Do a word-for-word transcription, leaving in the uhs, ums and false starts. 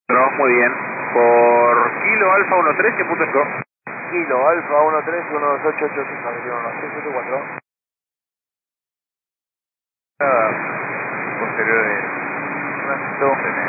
No, muy bien. Por Kilo Alfa uno tres, ¿qué punto es? Kilo Alfa uno tres uno dos ocho ocho cinco uno seis siete cuatro. Posterior de...